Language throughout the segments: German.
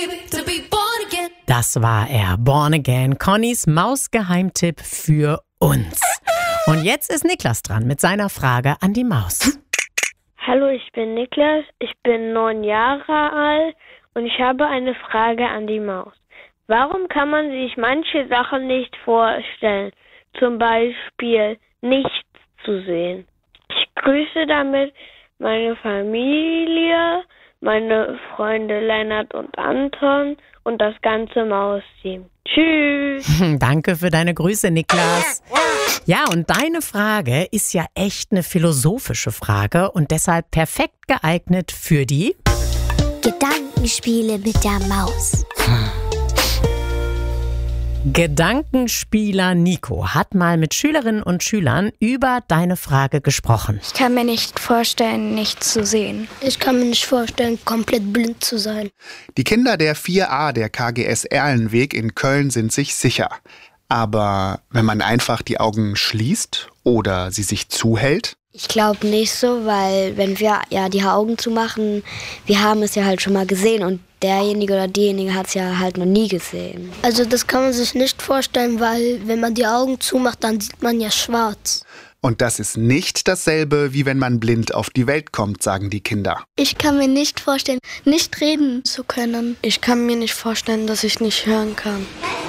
Das war er, Born Again, Connys Mausgeheimtipp für uns. Und jetzt ist Niklas dran mit seiner Frage an die Maus. Hallo, ich bin Niklas, ich bin 9 Jahre alt und ich habe eine Frage an die Maus. Warum kann man sich manche Sachen nicht vorstellen? Zum Beispiel nichts zu sehen. Ich grüße damit meine Familie, meine Freunde Lennart und Anton und das ganze Mausteam. Tschüss! Danke für deine Grüße, Niklas. Ja, und deine Frage ist ja echt eine philosophische Frage und deshalb perfekt geeignet für die Gedankenspiele mit der Maus. Gedankenspieler Nico hat mal mit Schülerinnen und Schülern über deine Frage gesprochen. Ich kann mir nicht vorstellen, nichts zu sehen. Ich kann mir nicht vorstellen, komplett blind zu sein. Die Kinder der 4a der KGS Erlenweg in Köln sind sich sicher. Aber wenn man einfach die Augen schließt oder sie sich zuhält? Ich glaube nicht so, weil wenn wir ja die Augen zumachen, wir haben es ja halt schon mal gesehen und derjenige oder diejenige hat es ja halt noch nie gesehen. Also das kann man sich nicht vorstellen, weil wenn man die Augen zumacht, dann sieht man ja schwarz. Und das ist nicht dasselbe, wie wenn man blind auf die Welt kommt, sagen die Kinder. Ich kann mir nicht vorstellen, nicht reden zu können. Ich kann mir nicht vorstellen, dass ich nicht hören kann.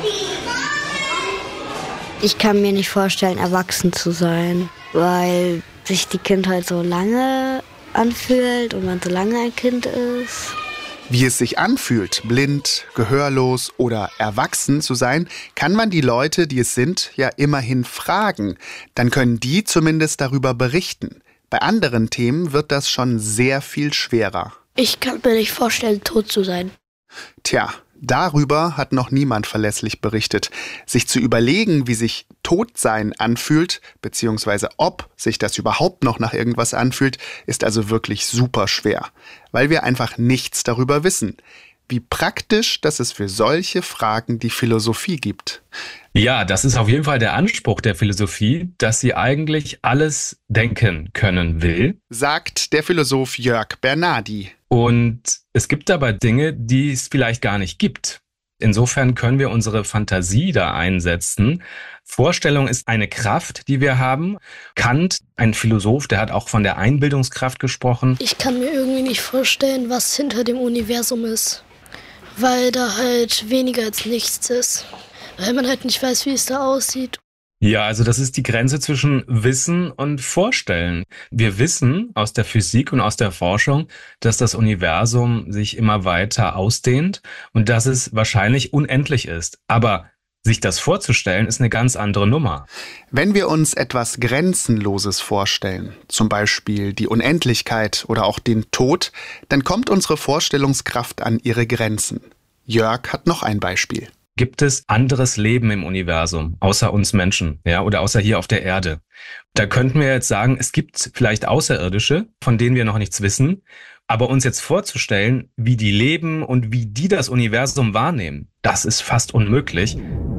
Ich kann mir nicht vorstellen, erwachsen zu sein, weil sich die Kindheit so lange anfühlt und man so lange ein Kind ist. Wie es sich anfühlt, blind, gehörlos oder erwachsen zu sein, kann man die Leute, die es sind, ja immerhin fragen. Dann können die zumindest darüber berichten. Bei anderen Themen wird das schon sehr viel schwerer. Ich kann mir nicht vorstellen, tot zu sein. Tja, darüber hat noch niemand verlässlich berichtet. Sich zu überlegen, wie sich Todsein anfühlt, beziehungsweise ob sich das überhaupt noch nach irgendwas anfühlt, ist also wirklich super schwer, weil wir einfach nichts darüber wissen. Wie praktisch, dass es für solche Fragen die Philosophie gibt. Ja, das ist auf jeden Fall der Anspruch der Philosophie, dass sie eigentlich alles denken können will, sagt der Philosoph Jörg Bernardi. Und es gibt dabei Dinge, die es vielleicht gar nicht gibt. Insofern können wir unsere Fantasie da einsetzen. Vorstellung ist eine Kraft, die wir haben. Kant, ein Philosoph, der hat auch von der Einbildungskraft gesprochen. Ich kann mir irgendwie nicht vorstellen, was hinter dem Universum ist, weil da halt weniger als nichts ist. Weil man halt nicht weiß, wie es da aussieht. Ja, also das ist die Grenze zwischen Wissen und Vorstellen. Wir wissen aus der Physik und aus der Forschung, dass das Universum sich immer weiter ausdehnt und dass es wahrscheinlich unendlich ist. Aber sich das vorzustellen, ist eine ganz andere Nummer. Wenn wir uns etwas Grenzenloses vorstellen, zum Beispiel die Unendlichkeit oder auch den Tod, dann kommt unsere Vorstellungskraft an ihre Grenzen. Jörg hat noch ein Beispiel. Gibt es anderes Leben im Universum, außer uns Menschen, ja, oder außer hier auf der Erde? Da könnten wir jetzt sagen, es gibt vielleicht Außerirdische, von denen wir noch nichts wissen, aber uns jetzt vorzustellen, wie die leben und wie die das Universum wahrnehmen, das ist fast unmöglich.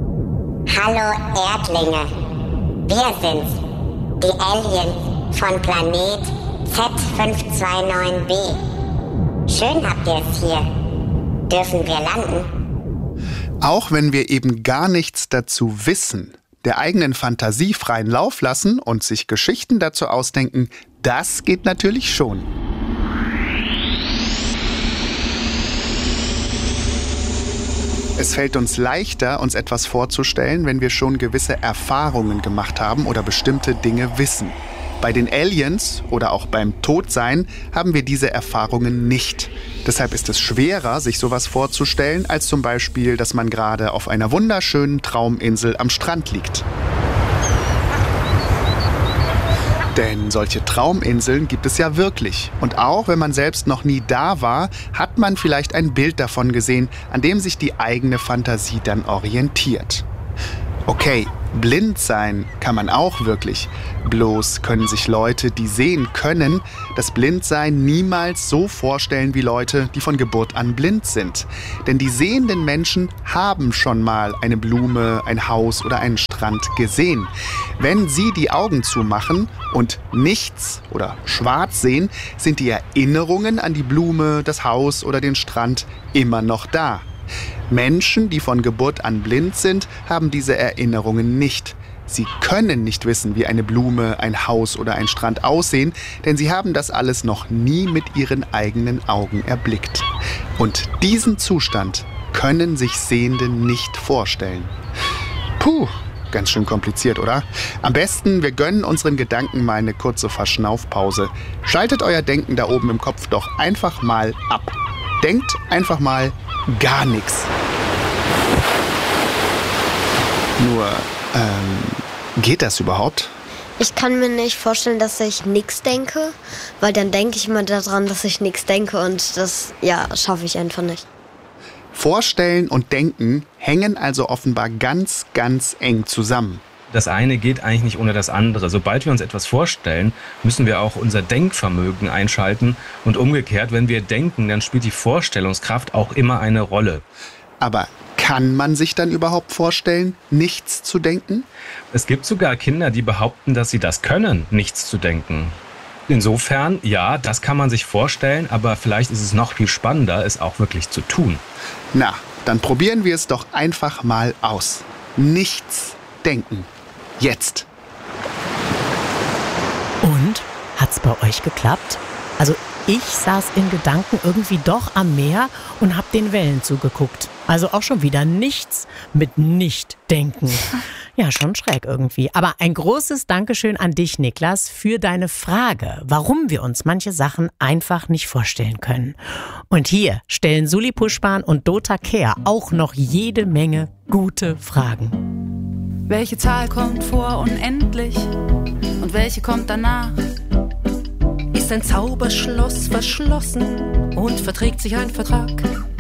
Hallo Erdlinge, wir sind's, die Aliens von Planet Z529b. Schön habt ihr es hier. Dürfen wir landen? Auch wenn wir eben gar nichts dazu wissen, der eigenen Fantasie freien Lauf lassen und sich Geschichten dazu ausdenken, das geht natürlich schon. Es fällt uns leichter, uns etwas vorzustellen, wenn wir schon gewisse Erfahrungen gemacht haben oder bestimmte Dinge wissen. Bei den Aliens oder auch beim Todsein haben wir diese Erfahrungen nicht. Deshalb ist es schwerer, sich sowas vorzustellen, als zum Beispiel, dass man gerade auf einer wunderschönen Trauminsel am Strand liegt. Denn solche Trauminseln gibt es ja wirklich. Und auch wenn man selbst noch nie da war, hat man vielleicht ein Bild davon gesehen, an dem sich die eigene Fantasie dann orientiert. Okay, blind sein kann man auch wirklich. Bloß können sich Leute, die sehen können, das Blindsein niemals so vorstellen wie Leute, die von Geburt an blind sind. Denn die sehenden Menschen haben schon mal eine Blume, ein Haus oder einen Strand gesehen. Wenn sie die Augen zumachen und nichts oder schwarz sehen, sind die Erinnerungen an die Blume, das Haus oder den Strand immer noch da. Menschen, die von Geburt an blind sind, haben diese Erinnerungen nicht. Sie können nicht wissen, wie eine Blume, ein Haus oder ein Strand aussehen, denn sie haben das alles noch nie mit ihren eigenen Augen erblickt. Und diesen Zustand können sich Sehende nicht vorstellen. Puh, ganz schön kompliziert, oder? Am besten, wir gönnen unseren Gedanken mal eine kurze Verschnaufpause. Schaltet euer Denken da oben im Kopf doch einfach mal ab. Denkt einfach mal gar nichts. Nur, geht das überhaupt? Ich kann mir nicht vorstellen, dass ich nichts denke, weil dann denke ich immer daran, dass ich nichts denke und das, schaffe ich einfach nicht. Vorstellen und Denken hängen also offenbar ganz, ganz eng zusammen. Das eine geht eigentlich nicht ohne das andere. Sobald wir uns etwas vorstellen, müssen wir auch unser Denkvermögen einschalten. Und umgekehrt, wenn wir denken, dann spielt die Vorstellungskraft auch immer eine Rolle. Aber kann man sich dann überhaupt vorstellen, nichts zu denken? Es gibt sogar Kinder, die behaupten, dass sie das können, nichts zu denken. Insofern, ja, das kann man sich vorstellen, aber vielleicht ist es noch viel spannender, es auch wirklich zu tun. Na, dann probieren wir es doch einfach mal aus. Nichts denken. Jetzt. Und? Hat's bei euch geklappt? Also ich saß in Gedanken irgendwie doch am Meer und hab den Wellen zugeguckt. Also auch schon wieder nichts mit Nicht-Denken. Ja, schon schräg irgendwie. Aber ein großes Dankeschön an dich, Niklas, für deine Frage, warum wir uns manche Sachen einfach nicht vorstellen können. Und hier stellen Suli Puschban und Dota Kehr auch noch jede Menge gute Fragen. Welche Zahl kommt vor unendlich und welche kommt danach? Ist ein Zauberschloss verschlossen und verträgt sich ein Vertrag?